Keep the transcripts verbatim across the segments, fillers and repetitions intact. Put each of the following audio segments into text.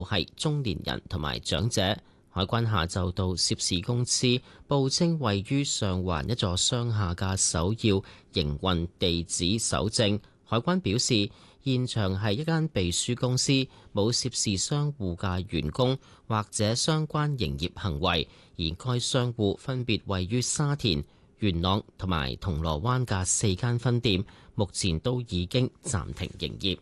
係中年人同埋長者。海關下晝到涉事公司報稱位於上環一座商廈嘅首要營運地址搜證。海關表示，現場係一間秘書公司，冇涉事商戶嘅員工或者相關營業行為，而該商戶分別位於沙田、元朗同埋銅鑼灣嘅四間分店，目前都已經暫停營業。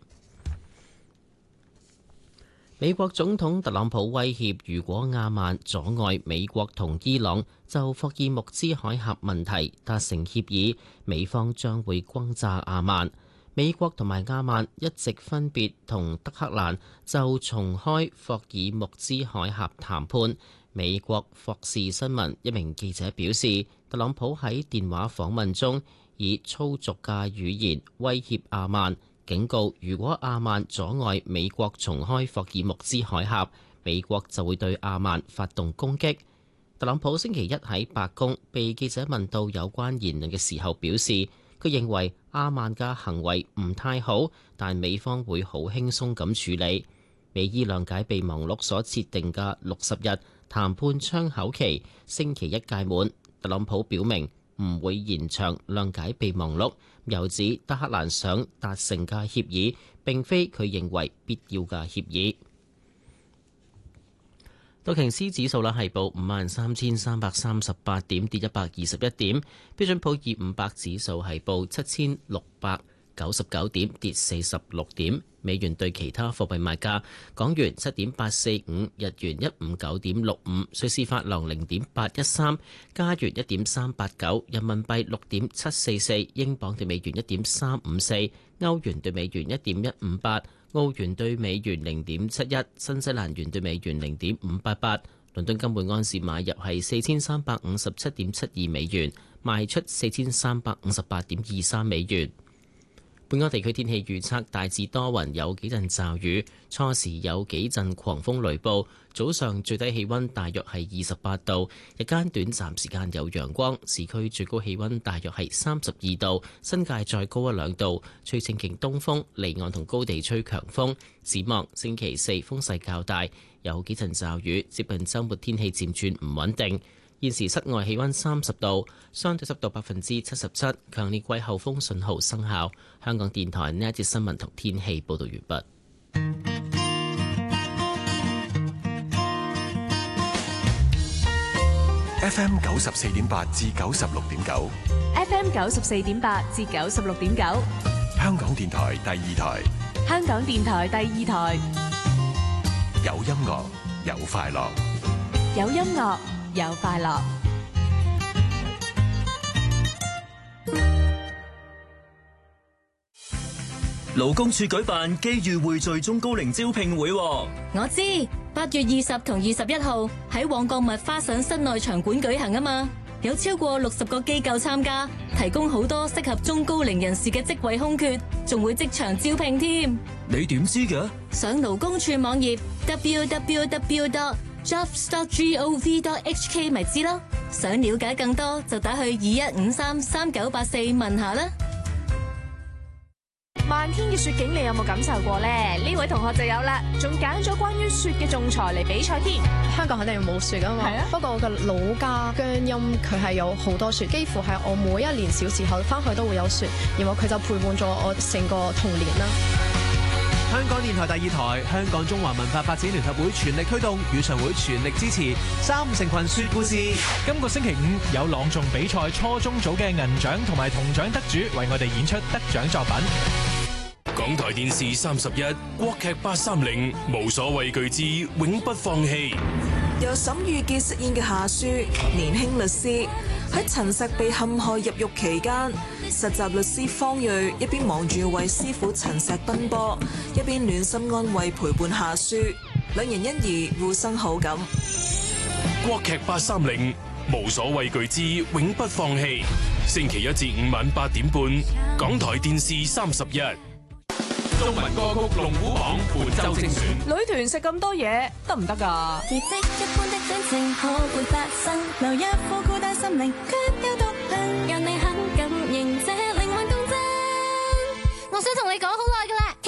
美國總統特朗普威脅，如果亞曼阻礙美國同伊朗就霍爾木茲海峽問題達成協議，美方將會轟炸亞曼。美國同埋亞曼一直分別同德黑蘭就重開霍爾木茲海峽談判。美國霍士新聞一名記者表示，特朗普喺電話訪問中以粗俗嘅語言威脅亞曼，警告如果亞曼阻礙美國重開霍爾木茲海峽，美國就會對亞曼發動攻擊。特朗普星期一喺白宮被記者問到有關言論嘅時候，表示佢認為亞曼嘅行為唔太好，但美方會好輕鬆咁處理。美伊諒解備忘錄所設定嘅六十日談判窗口期星期一屆滿，特朗普表明唔會延長諒解備忘錄，又指德黑蘭想達成嘅協議並非佢認為必要嘅協議。道瓊斯指數啦係報五萬三千三百三十八點，跌一百二十一點。標準普爾五百指數係報七千六百九十九點，跌四十六點。美元對其他貨幣賣價：港元七點八四五，日元一五九點六五，瑞士法郎零點八一三，加元一點三八九，人民幣六點七四四，英鎊對美元一點三五四，歐元對美元一點一五八。澳元對美元零點七一，新西蘭元對美元零點五八八。倫敦金每安士買入係四千三百五十七點七二美元，賣出四千三百五十八點二三美元。本港地區天氣預測大致多雲，有幾陣驟雨，初時有幾陣狂風雷暴。早上最低氣溫大約係二十八度，日間短暫時間有陽光，市區最高氣溫大約係三十二度，新界再高一兩度。吹清勁東風，離岸同高地吹強風。展望星期四風勢較大，有幾陣驟雨，接近週末天氣漸轉唔穩定。現時室外氣溫三十度，相對濕度百分之七十七，強烈季候風信號生效。香港電台呢一節新聞同天氣報道完畢。 F M 九十四點八至九十六點九 ，F M 九十四點八至九十六點九， 香港電台第二台， 香港電台第二台， 有音樂有快樂。 有音樂，有快樂。 勞工處舉辦機遇匯聚中高齡招聘會，我知八月二十同二十一號喺旺角麥花臣室內場館舉行啊嘛，有超過六十個機構參加，提供好多適合中高齡人士嘅職位空缺，仲會即場招聘添。 你點知嘅？ 上勞工處網頁 double-u double-u double-u dot jobs dot gov dot h k 咪知咯。想了解更多就打去二一五三三九八四問下啦。 漫天嘅雪景，你有冇感受過呢？呢位同學就有啦，仲揀咗關於雪嘅仲裁嚟比賽添。 香港肯定冇雪㗎嘛，係啊。不過我嘅老家姜陰佢係有好多雪，幾乎係我每一年小時候翻去都會有雪，然後佢就陪伴咗我成個童年啦。 香港電台第二台，香港中華文化發展聯合會全力推動，語常會全力支持三五成群雪故事。今個星期五有朗誦比賽初中組嘅銀獎同埋銅獎得主為我哋演出得獎作品。 港台電視三十一國劇八三零，無所畏懼之永不放棄。 由沈玉潔飾演嘅夏書，年輕律師喺陳實被陷害入獄期間，實習律師方睿一邊忙住為師傅陳實奔波，一邊暖心安慰陪伴夏書，兩人因而互生好感。 國劇八三零，無所畏懼之永不放棄。星期一至五晚八點半，港台電視三十一。中文歌曲龍虎榜本周精選。 女團食咁多嘢得唔得㗎？ 奇蹟一般的戀情可會發生？留一顆孤單心靈，卻有毒恨，讓你很感認這靈魂共振。我想同你講好耐㗎啦。